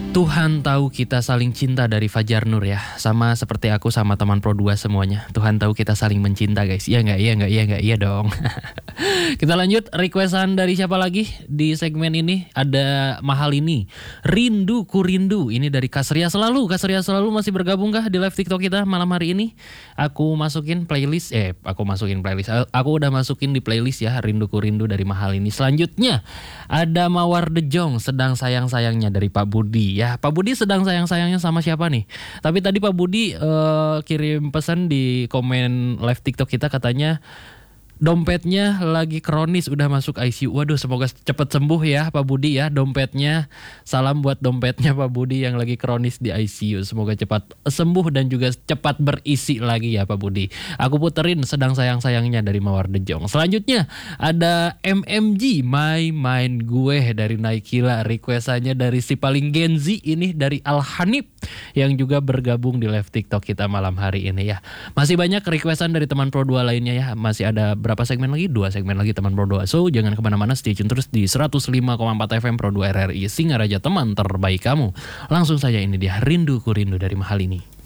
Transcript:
Tuhan tahu kita saling cinta dari Fajar Nur ya. Sama seperti aku sama teman Pro 2 semuanya. Tuhan tahu kita saling mencinta guys. Iya nggak? Iya nggak? Iya nggak? Iya dong. Kita lanjut requestan dari siapa lagi di segmen ini? Ada Mahal ini. Rindu ku rindu. Ini dari Kasria Selalu. Kasria Selalu masih bergabung kah di live TikTok kita malam hari ini? Aku masukin playlist. Aku udah masukin di playlist ya. Rindu ku rindu dari Mahal ini. Selanjutnya ada Mawar Dejong. Sedang sayang-sayangnya dari Pak Budi. Ya, Pak Budi sedang sayang-sayangnya sama siapa nih? Tapi tadi Pak Budi kirim pesan di komen live TikTok kita, katanya dompetnya lagi kronis, udah masuk ICU. Waduh, semoga cepat sembuh ya Pak Budi ya dompetnya. Salam buat dompetnya Pak Budi yang lagi kronis di ICU. Semoga cepat sembuh dan juga cepat berisi lagi ya Pak Budi. Aku puterin sedang sayang-sayangnya dari Mawar Dejong. Selanjutnya ada MMG My Mind Gue dari Naikila. Requestannya dari si paling Genzi ini dari Al Hanif yang juga bergabung di live TikTok kita malam hari ini ya. Masih banyak requestan dari teman Pro 2 lainnya ya. Masih ada berapa segmen lagi? 2 segmen lagi teman Pro 2. So jangan kemana-mana, stay tune terus di 105,4 FM Pro 2 RRI Singaraja, teman terbaik kamu. Langsung saja, ini dia Rindu Ku Rindu dari Mahal ini.